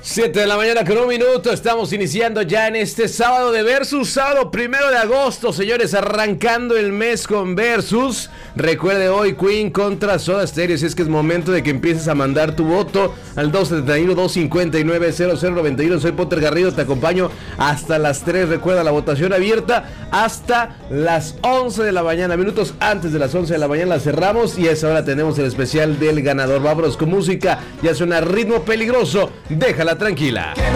7 de la mañana con 1 minuto, estamos iniciando ya en este sábado de Versus, sábado 1 de agosto, señores, arrancando el mes con Versus. Recuerde hoy Queen contra Soda Stereo, si es que es momento de que empieces a mandar tu voto al 271-259-0091. Soy Potter Garrido, te acompaño hasta las 3, recuerda la votación abierta hasta las 11 de la mañana, minutos antes de las 11 de la mañana la cerramos y a esa hora tenemos el especial del ganador. Vámonos con música, ya suena Ritmo Peligroso, déjala tranquila.